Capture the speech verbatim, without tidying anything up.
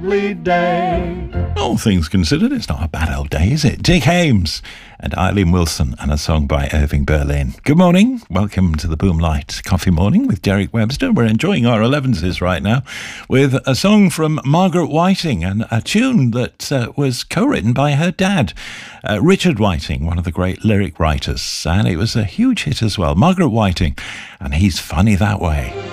day. All things considered, it's not a bad old day, is it? Dick Hames and Eileen Wilson and a song by Irving Berlin. Good morning. Welcome to the Boomlight Coffee Morning with Derek Webster. We're enjoying our elevenses right now with a song from Margaret Whiting and a tune that uh, was co-written by her dad, uh, Richard Whiting, one of the great lyric writers. And it was a huge hit as well. Margaret Whiting, and He's Funny That Way.